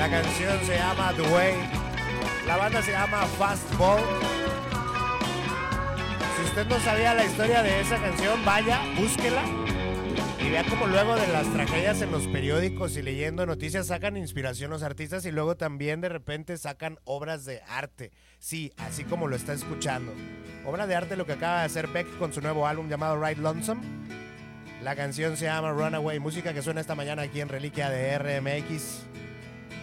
La canción se llama The Way. La banda se llama Fastball. Si usted no sabía la historia de esa canción, vaya, búsquela y vea como luego de las tragedias en los periódicos y leyendo noticias sacan inspiración los artistas y luego también de repente sacan obras de arte. Sí, así como lo está escuchando. Obra de arte lo que acaba de hacer Beck con su nuevo álbum llamado Ride Lonesome. La canción se llama Runaway, música que suena esta mañana aquí en Reliquia de RMX.